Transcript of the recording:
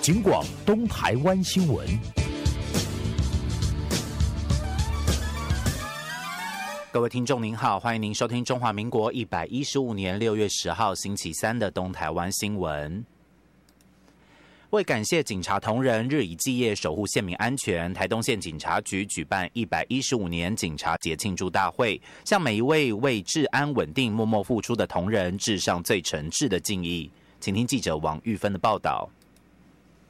警广东台湾新闻。 各位听众您好，欢迎您收听中华民国115年6月10号星期三的东台湾新闻。为感谢警察同仁日以继夜守护县民安全，台东县警察局举办115年警察节庆祝大会，向每一位为治安稳定默默付出的同仁致上最诚挚的敬意。请听记者王玉芬的报道。